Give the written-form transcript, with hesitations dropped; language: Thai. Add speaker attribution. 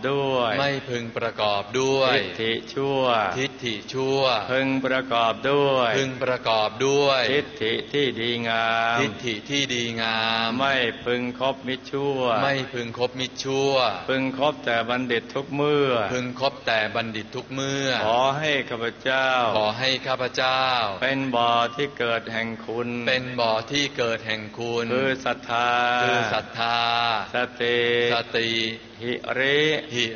Speaker 1: ด้วย
Speaker 2: ไม่พึงประกอบด้วย
Speaker 1: ทิฏฐิชั่ว
Speaker 2: ทิฏฐิชั่ว
Speaker 1: พึงประกอบด้วย
Speaker 2: พึงประกอบด้วย
Speaker 1: ทิฏฐิที่ดีงาม
Speaker 2: ทิฏฐิที่ดีงาม
Speaker 1: ไม่พึงคบมิจฉาชั่ว
Speaker 2: ไม่พึงคบมิจฉาชั่ว
Speaker 1: พึงคบแต่บัณฑิตทุกเมื่อ
Speaker 2: พึงคบแต่บัณฑิตทุกเมื่อ
Speaker 1: ขอให้ข้าพเจ้า
Speaker 2: ขอให้ข้าพเจ้า
Speaker 1: เป็นบ่อที่เกิดแห่งคุณ
Speaker 2: เป็นบ่อที่เกิดแห่งคุณ
Speaker 1: คือศรัทธา
Speaker 2: คือศรัทธา
Speaker 1: สติ
Speaker 2: สติ
Speaker 1: หิริ